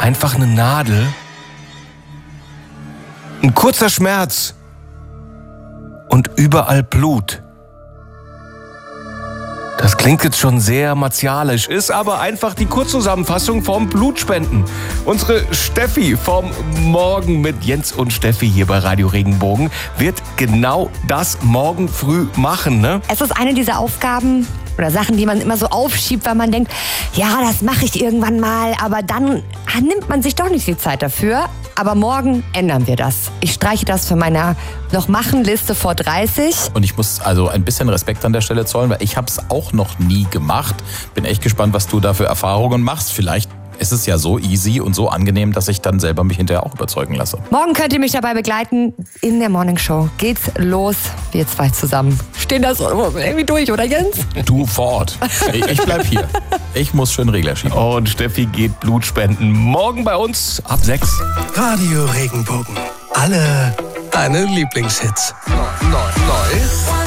einfach eine Nadel, ein kurzer Schmerz und überall Blut. Das klingt jetzt schon sehr martialisch, ist aber einfach die Kurzzusammenfassung vom Blutspenden. Unsere Steffi vom Morgen mit Jens und Steffi hier bei Radio Regenbogen wird genau das morgen früh machen, ne? Es ist eine dieser Aufgaben oder Sachen, die man immer so aufschiebt, weil man denkt, ja, das mache ich irgendwann mal, aber dann nimmt man sich doch nicht die Zeit dafür. Aber morgen ändern wir das. Ich streiche das von meiner Noch-Machen-Liste vor 30. Und ich muss also ein bisschen Respekt an der Stelle zollen, weil ich habe es auch noch nie gemacht. Bin echt gespannt, was du da für Erfahrungen machst. Vielleicht ist es ja so easy und so angenehm, dass ich dann selber mich hinterher auch überzeugen lasse. Morgen könnt ihr mich dabei begleiten. In der Morning Show geht's los. Wir zwei zusammen stehen das irgendwie durch, oder Jens? Du vor Ort. Ich bleib hier. Ich muss schön Regler schieben. Und Steffi geht Blut spenden. Morgen bei uns ab 6. Radio Regenbogen. Alle deine Lieblingshits. Neu.